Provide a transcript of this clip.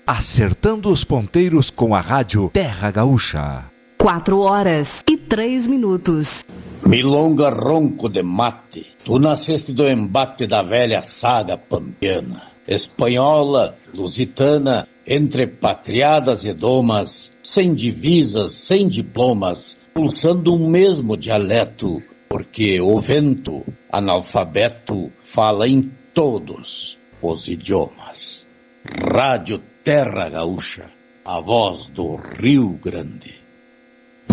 acertando os ponteiros com a rádio Terra Gaúcha. 4h03. Milonga ronco de mate, tu nasceste do embate da velha saga pampiana, espanhola, lusitana, entre patriadas e domas, sem divisas, sem diplomas, pulsando um mesmo dialeto, porque o vento, analfabeto, fala em todos os idiomas. Rádio Terra Gaúcha, a voz do Rio Grande.